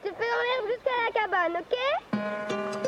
te fais dans l'herbe jusqu'à la cabane, ok?